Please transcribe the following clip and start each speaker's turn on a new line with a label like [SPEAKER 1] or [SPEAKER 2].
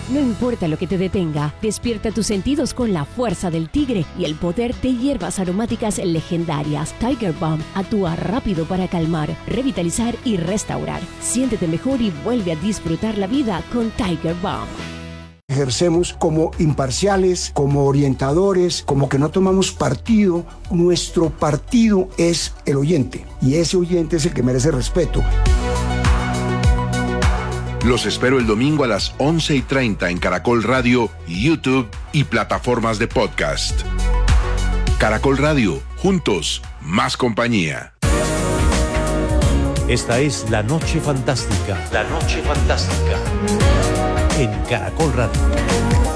[SPEAKER 1] No importa lo que te detenga, despierta tus sentidos con la fuerza del tigre y el poder de hierbas aromáticas legendarias. Tiger Balm actúa rápido para calmar, revitalizar y restaurar. Siéntete mejor y vuelve a disfrutar la vida con Tiger Balm.
[SPEAKER 2] Ejercemos como imparciales, como orientadores, como que no tomamos partido. Nuestro partido es el oyente y ese oyente es el que merece respeto.
[SPEAKER 3] Los espero el domingo a las 11:30 en Caracol Radio, YouTube y plataformas de podcast. Caracol Radio, juntos, más compañía.
[SPEAKER 4] Esta es La Noche Fantástica. La Noche Fantástica. En Caracol Radio.